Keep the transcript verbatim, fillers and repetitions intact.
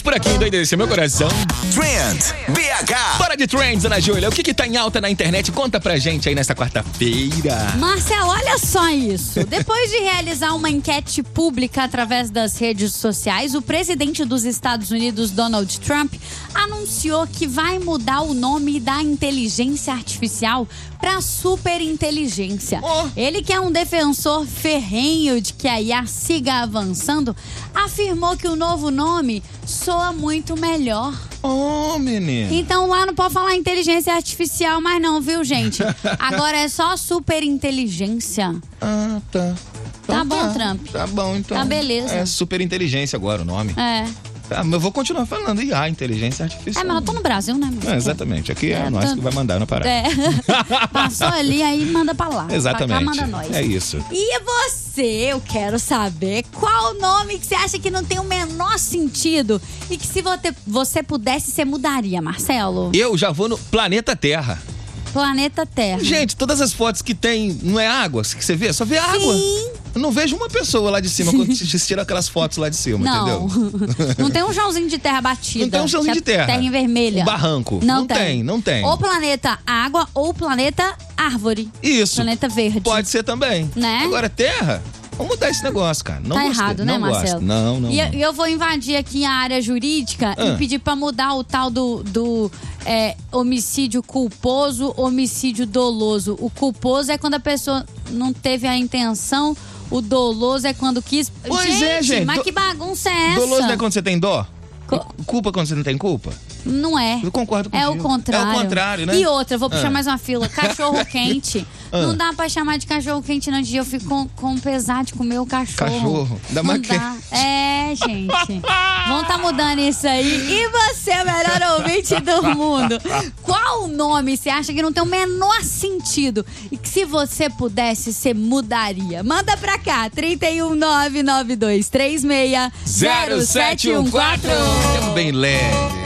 por aqui, doidece meu coração. Trend B H. Bora de Trends, Ana Júlia. O que que tá em alta na internet? Conta pra gente aí nesta quarta-feira. Marcelo, olha só isso. Depois de realizar uma enquete pública através das redes sociais, o presidente dos Estados Unidos, Donald Trump, anunciou que vai mudar o nome da inteligência artificial para superinteligência. Oh. Ele, que é um defensor ferrenho de que a I A siga avançando, afirmou que o novo nome soa muito melhor. Ô, oh, menino. Então lá não pode falar inteligência artificial mais não, viu, gente? Agora é só superinteligência. Ah, tá. Então Tá bom, Trump. Tá bom, então. Tá beleza. É superinteligência agora o nome. É. Tá, mas eu vou continuar falando I A, inteligência artificial. É, mas eu tô no Brasil, né? É, exatamente. Aqui é, É, nós tô- que vai mandar na parada. É. Passou ali, aí manda pra lá. Exatamente. Pra cá, manda nós. É isso. E você, eu quero saber qual o nome que você acha que não tem o menor sentido e que se você, você pudesse, você mudaria, Marcelo? Eu já vou no planeta Terra. Planeta Terra. Gente, todas as fotos que tem, não é água que você vê? Só vê água. Sim. Eu não vejo uma pessoa lá de cima quando se tira aquelas fotos lá de cima, Não. entendeu? Não tem um chãozinho de terra batida. Não tem um chãozinho que é de terra. Terra em vermelha. Um barranco. Não, Não tem, não tem. Ou planeta água ou planeta árvore. Isso. Planeta verde. Pode ser também. Né? Agora, Terra, vamos mudar esse negócio, cara. Não Tá gostei, errado, né, não gosto. Marcelo? Não, não, E eu, não. eu vou invadir aqui a área jurídica Ah. e pedir pra mudar o tal do, do é, homicídio culposo, homicídio doloso. O culposo é quando a pessoa não teve a intenção, o doloso é quando quis. Pois é, gente. Mas Do- que bagunça é essa? Doloso não é quando você tem dó? Co- Culpa quando você não tem culpa? Não é. Eu concordo É contigo. o contrário. É o contrário, né? E outra, eu vou puxar Ah. mais uma fila. Cachorro quente. Ah. Não dá pra chamar de cachorro quente, não. De dia eu fico com, com pesar de comer o cachorro. Cachorro. Ainda Não mais que- dá. É, gente. Vamos tá mudando isso aí. E você, o melhor ouvinte do mundo? Qual o nome você acha que não tem o menor sentido? E que se você pudesse, você mudaria? Manda pra cá. três um nove nove dois três seis zero sete um quatro. Bem leve.